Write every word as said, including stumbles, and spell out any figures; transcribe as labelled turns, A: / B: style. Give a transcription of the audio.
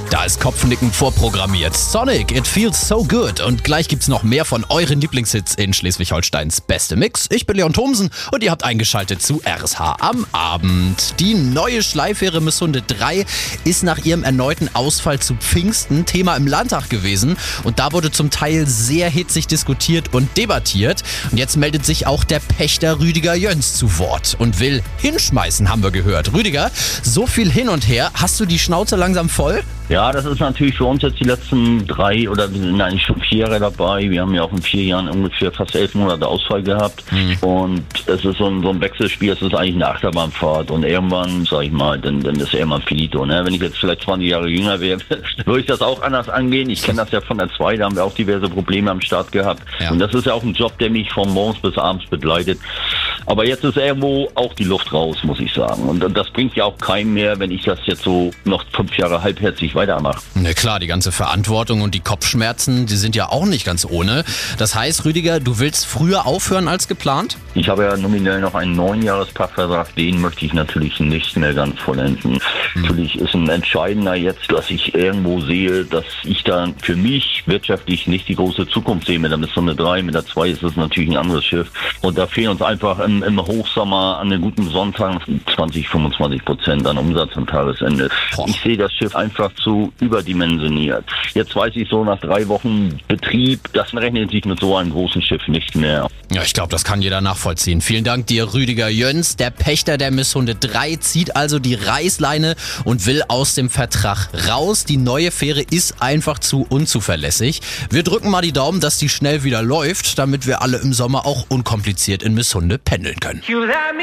A: Da ist Kopfnicken vorprogrammiert. Sonic, It Feels So Good. Und gleich gibt's noch mehr von euren Lieblingshits in Schleswig-Holsteins Beste Mix. Ich bin Leon Thomsen und ihr habt eingeschaltet zu R S H am Abend. Die neue Schleifähre Missunde drei ist nach ihrem erneuten Ausfall zu Pfingsten Thema im Landtag gewesen. Und da wurde zum Teil sehr hitzig diskutiert und debattiert. Und jetzt meldet sich auch der Pächter Rüdiger Jöns zu Wort und will hinschmeißen, haben wir gehört. Rüdiger, so viel hin und her. Hast du die Schnauze langsam voll?
B: Ja, das ist natürlich für uns jetzt die letzten drei oder wir sind eigentlich schon vier Jahre dabei. Wir haben ja auch in vier Jahren ungefähr fast elf Monate Ausfall gehabt. Mhm. Und es ist so ein, so ein Wechselspiel, es ist eigentlich eine Achterbahnfahrt. Und irgendwann, sag ich mal, dann, dann ist irgendwann finito. Ne? Wenn ich jetzt vielleicht zwanzig Jahre jünger wäre, würde ich das auch anders angehen. Ich kenne das ja von der zwei, da haben wir auch diverse Probleme am Start gehabt. Ja. Und das ist ja auch ein Job, der mich von morgens bis abends begleitet. Aber jetzt ist irgendwo auch die Luft raus, muss ich sagen. Und das bringt ja auch keinen mehr, wenn ich das jetzt so noch fünf Jahre halbherzig weitermache.
A: Na klar, die ganze Verantwortung und die Kopfschmerzen, die sind ja auch nicht ganz ohne. Das heißt, Rüdiger, du willst früher aufhören als geplant?
B: Ich habe ja nominell noch einen neunjahres-Pachtvertrag, den möchte ich natürlich nicht mehr ganz vollenden. Hm. Natürlich ist ein entscheidender jetzt, dass ich irgendwo sehe, dass ich da für mich wirtschaftlich nicht die große Zukunft sehe. Mit der Missunde drei, mit der zwei ist es natürlich ein anderes Schiff. Und da fehlen uns einfach im, im Hochsommer an einem guten Sonntag zwanzig, fünfundzwanzig Prozent an Umsatz am Tagesende. Boah. Ich sehe das Schiff einfach zu überdimensioniert. Jetzt weiß ich so nach drei Wochen Betrieb, das rechnet sich mit so einem großen Schiff nicht mehr.
A: Ja, ich glaube, das kann jeder nachvollziehen. Vielen Dank dir, Rüdiger Jöns. Der Pächter der Missunde drei zieht also die Reißleine und will aus dem Vertrag raus. Die neue Fähre ist einfach zu unzuverlässig. Wir drücken mal die Daumen, dass die schnell wieder läuft, damit wir alle im Sommer auch unkompliziert in Missunde pendeln können.